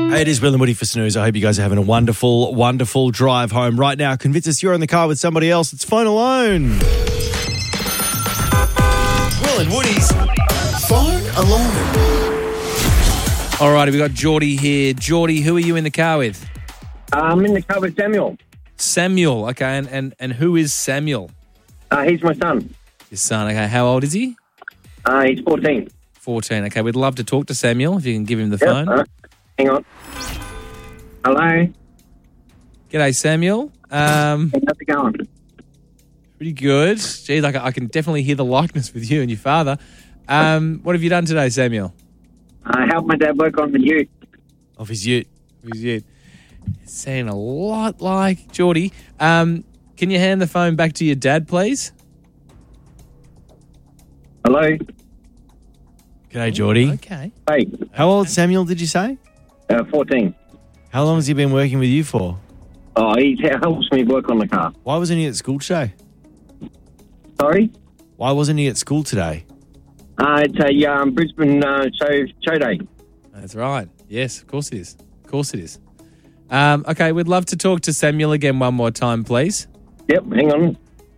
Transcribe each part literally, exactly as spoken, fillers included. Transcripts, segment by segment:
Hey, it is Will and Woody for Snooze. I hope you guys are having a wonderful, wonderful drive home right now. Convince us you're in the car with somebody else. It's Phone Alone. Will and Woody's Phone Alone. All righty, we got Geordie here. Geordie, who are you in the car with? I'm in the car with Samuel. Samuel, okay. And, and, and who is Samuel? Uh, he's my son. Your son, okay. How old is he? Uh, he's fourteen. fourteen, okay. We'd love to talk to Samuel if you can give him the Yep, phone. uh, hang on. Hello. G'day, Samuel. Um, How's it going? pretty good. Geez, I, ca- I can definitely hear the likeness with you and your father. Um, what have you done today, Samuel? I helped my dad work on the ute. Of his ute. Who's you? Saying a lot like Geordie. Um, can you hand the phone back to your dad, please? Hello. G'day, Geordie. Okay. Hey, How old, Samuel, did you say? uh, fourteen. How long has he been working with you for? Oh, he helps me work on the car. Why wasn't he at school today? Sorry? Why wasn't he at school today? Uh, it's a um, Brisbane uh, show, show day. That's right. Yes, of course it is. Of course it is. Um, okay, we'd love to talk to Samuel again one more time, please. Yep, hang on.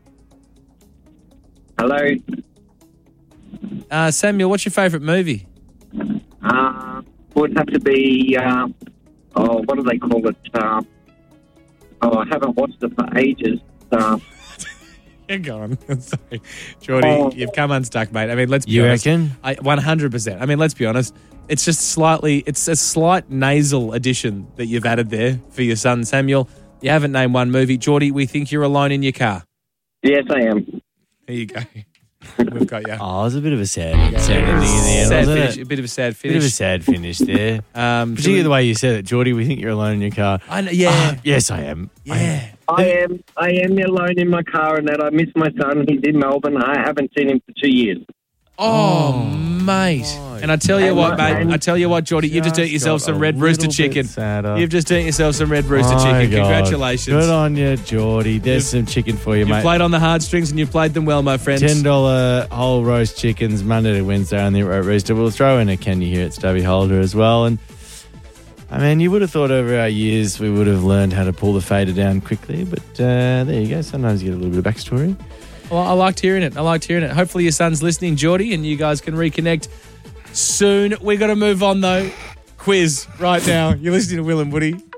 Hello. Uh, Samuel, what's your favourite movie? Uh, would have to be, uh, oh, what do they call it? Uh, oh, I haven't watched it for ages. Uh, Yeah, go on. Sorry. Geordie, Oh. you've come unstuck, mate. I mean, let's be You honest. reckon? I, one hundred percent. I mean, let's be honest. It's just slightly, it's a slight nasal addition that you've added there for your son, Samuel. You haven't named one movie. Geordie, we think you're alone in your car. yes, I am. There you go. We've got you. Oh, it was a bit of a sad, sad ending in the end, sad wasn't finish. it? A bit of a sad Bit of a finish. sad finish there. Um, Particularly the way you said it, Geordie. We think you're alone in your car. I know, yeah. Ah, yes, I am. I am. yeah. I am I am alone in my car and that I miss my son. He's in Melbourne. I haven't seen him for two years. Oh, mate. And I tell you And what, my- mate. I tell you what, Geordie, you've just Just eaten yourself got some a red rooster little bit chicken. sadder. You've just eaten yourself some red rooster My chicken. God. Congratulations. Good on you, Geordie. There's some chicken for you, You've mate. played on the heartstrings and you've played them well, my friends. ten dollars whole roast chickens Monday to Wednesday on the Roast Rooster. We'll throw in a Can You Hear It Stubby Holder as well. And I mean, you would have thought over our years we would have learned how to pull the fader down quickly, but uh, there you go. Sometimes you get a little bit of backstory. Well, I liked hearing it. I liked hearing it. Hopefully your son's listening, Geordie, and you guys can reconnect soon. we got to move on, though. Quiz right now. You're listening to Will and Woody.